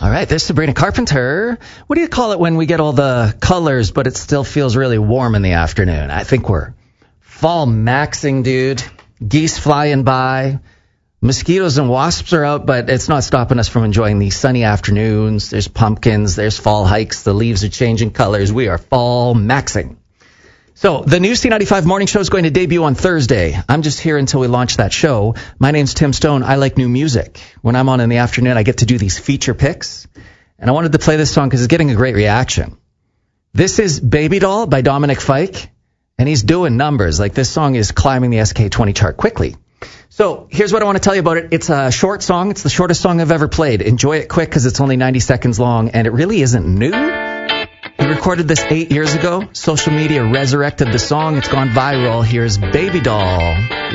All right, there's Sabrina Carpenter. What do you call it when we get all the colors, but it still feels really warm in the afternoon? I think we're fall maxing, dude. Geese flying by. Mosquitoes and wasps are out, but it's not stopping us from enjoying these sunny afternoons. There's pumpkins, there's fall hikes, the leaves are changing colors. We are fall maxing. So the new C95 morning show is going to debut on Thursday. I'm just here until we launch that show. My name's Tim Stone. I like new music. When I'm on in the afternoon, I get to do these feature picks. And I wanted to play this song because it's getting a great reaction. This is Baby Doll by Dominic Fike, and he's doing numbers. Like, this song is climbing the SK20 chart quickly. So here's what I want to tell you about it. It's a short song. It's the shortest song I've ever played. Enjoy it quick because it's only 90 seconds long, and it really isn't new. He recorded this 8 years ago. Social media resurrected the song. It's gone viral. Here's Baby Doll.